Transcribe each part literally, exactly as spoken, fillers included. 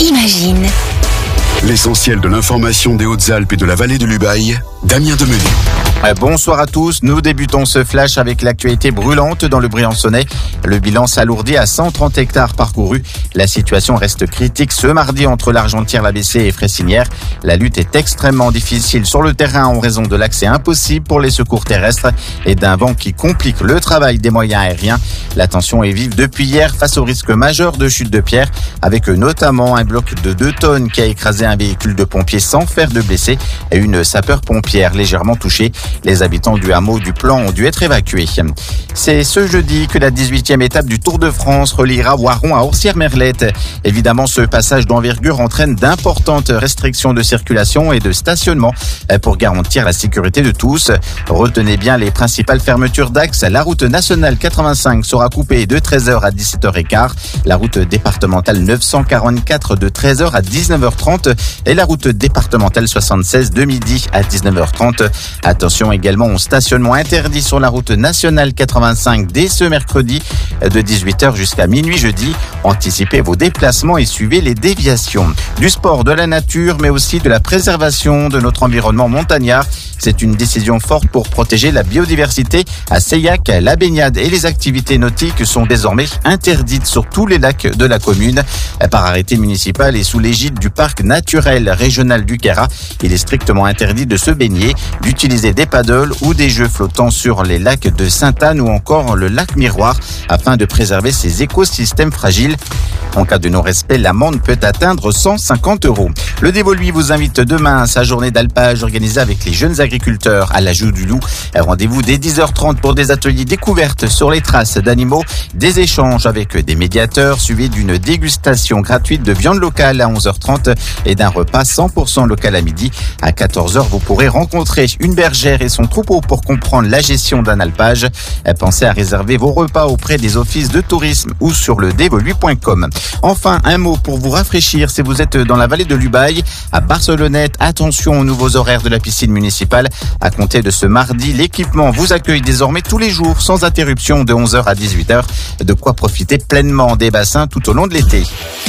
Imagine. L'essentiel de l'information des Hautes-Alpes et de la vallée de l'Ubaye, Damien Demenu. Bonsoir à tous, nous débutons ce flash avec l'actualité brûlante dans le Briançonnais. Le bilan s'alourdit à cent trente hectares parcourus. La situation reste critique ce mardi entre l'Argentière, l'A B C et Fressinière. La lutte est extrêmement difficile sur le terrain en raison de l'accès impossible pour les secours terrestres et d'un vent qui complique le travail des moyens aériens. La tension est vive depuis hier face au risque majeur de chute de pierre, avec notamment un bloc de deux tonnes qui a écrasé un véhicule de pompiers sans faire de blessés et une sapeur-pompière légèrement touchée. Les habitants du hameau du Plan ont dû être évacués. C'est ce jeudi que la dix-huitième étape du Tour de France reliera Voiron à Orsières-Merlette. Évidemment, ce passage d'envergure entraîne d'importantes restrictions de circulation et de stationnement pour garantir la sécurité de tous. Retenez bien les principales fermetures d'axes. La route nationale quatre-vingt-cinq sera coupée de treize heures à dix-sept heures quinze, la route départementale neuf cent quarante-quatre de treize heures à dix-neuf heures trente et la route départementale soixante-seize de midi à dix-neuf heures trente. Attention également au stationnement interdit sur la route nationale quatre-vingt-cinq dès ce mercredi de dix-huit heures jusqu'à minuit jeudi. Anticipez vos déplacements et suivez les déviations. Du sport, de la nature, mais aussi de la préservation de notre environnement montagnard. C'est une décision forte pour protéger la biodiversité. À Seillac, la baignade et les activités nautiques sont désormais interdites sur tous les lacs de la commune. Par arrêté municipal et sous l'égide du parc naturel régional du Queyras, il est strictement interdit de se baigner, d'utiliser des paddles ou des jeux flottants sur les lacs de Sainte-Anne ou encore le lac Miroir afin de préserver ces écosystèmes fragiles. En cas de non-respect, l'amende peut atteindre cent cinquante euros. Le Dévoluy vous invite demain à sa journée d'alpage organisée avec les jeunes agriculteurs à la Joue du Loup. Rendez-vous dès dix heures trente pour des ateliers découvertes sur les traces d'animaux, des échanges avec des médiateurs suivis d'une dégustation gratuite de viande locale à onze heures trente et d'un repas cent pour cent local à midi. À quatorze heures, vous pourrez rencontrer une bergère et son troupeau pour comprendre la gestion d'un alpage. Pensez à réserver vos repas auprès des offices de tourisme ou sur le dévoluy point com. Enfin, un mot pour vous rafraîchir si vous êtes dans la vallée de l'Ubaye. À Barcelonnette, attention aux nouveaux horaires de la piscine municipale. À compter de ce mardi, l'équipement vous accueille désormais tous les jours sans interruption de onze heures à dix-huit heures. De quoi profiter pleinement des bassins tout au long de l'été.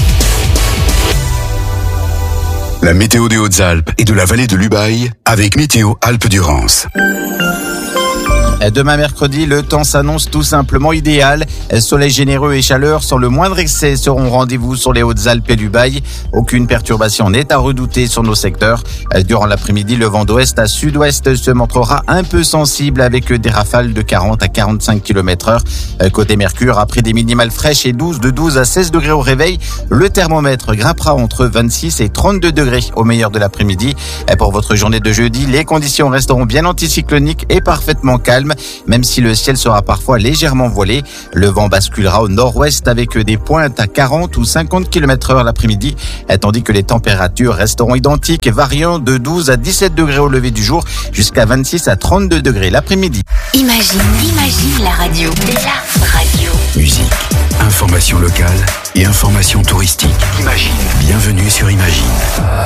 La météo des Hautes-Alpes et de la vallée de l'Ubaye avec Météo Alpes-Durance. Demain mercredi, le temps s'annonce tout simplement idéal. Soleil généreux et chaleur sans le moindre excès seront au rendez-vous sur les Hautes-Alpes et l'Ubaye. Aucune perturbation n'est à redouter sur nos secteurs. Durant l'après-midi, le vent d'ouest à sud-ouest se montrera un peu sensible avec des rafales de quarante à quarante-cinq kilomètres heure. Côté Mercure, après des minimales fraîches et douces de douze à seize degrés au réveil, le thermomètre grimpera entre vingt-six et trente-deux degrés au meilleur de l'après-midi. Pour votre journée de jeudi, les conditions resteront bien anticycloniques et parfaitement calmes. Même si le ciel sera parfois légèrement voilé, le vent basculera au nord-ouest avec des pointes à quarante ou cinquante kilomètres heure l'après-midi, tandis que les températures resteront identiques, variant de douze à dix-sept degrés au lever du jour jusqu'à vingt-six à trente-deux degrés l'après-midi. Imagine, imagine la radio. La radio. Musique, information locale et information touristique. Imagine. Bienvenue sur Imagine.